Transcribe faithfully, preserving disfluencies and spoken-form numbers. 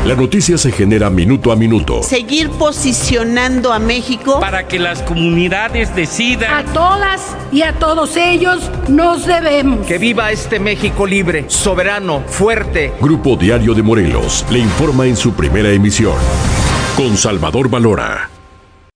La noticia se genera minuto a minuto. Seguir posicionando a México para que las comunidades decidan. A todas y a todos ellos nos debemos. Que viva este México libre, soberano, fuerte. Grupo Diario de Morelos le informa en su primera emisión. Con Salvador Valora.